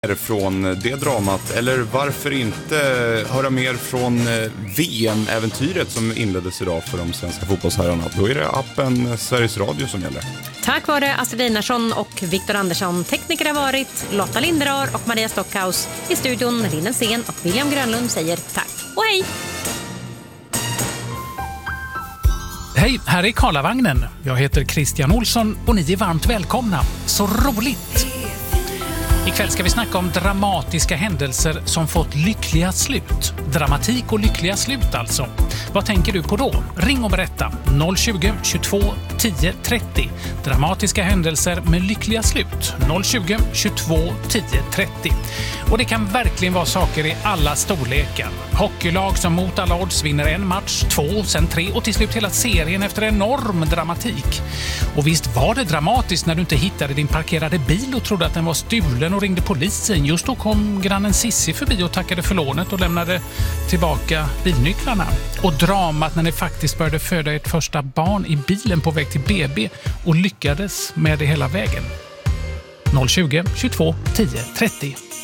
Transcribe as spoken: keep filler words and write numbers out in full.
Från det dramat, eller varför inte höra mer från V M-äventyret som inleddes idag för de svenska fotbollsherrarna. Då är det appen Sveriges Radio som gäller. Tack vare Astrid Einarsson och Viktor Andersson. Tekniker har varit Lotta Linderar och Maria Stockhaus. I studion Linnen Sen och William Grönlund säger tack och hej! Hej, här är Karlavagnen. Jag heter Christian Olsson och ni är varmt välkomna. Så roligt! Ikväll ska vi snacka om dramatiska händelser som fått lyckliga slut. Dramatik och lyckliga slut alltså. Vad tänker du på då? Ring och berätta. noll tjugo, tjugotvå, tio, trettio. Dramatiska händelser med lyckliga slut. noll tjugo, tjugotvå, tio, trettio. Och det kan verkligen vara saker i alla storlekar. Hockeylag som mot alla odds vinner en match, två, sen tre och till slut hela serien efter enorm dramatik. Och visst var det dramatiskt när du inte hittade din parkerade bil och trodde att den var stulen och ringde polisen. Just då kom grannen Sissi förbi och tackade för lånet och lämnade tillbaka bilnycklarna. Och dramat när ni faktiskt började föda ert första barn i bilen på väg till B B och lyckades med det hela vägen. noll tjugo, tjugotvå, tio, trettio.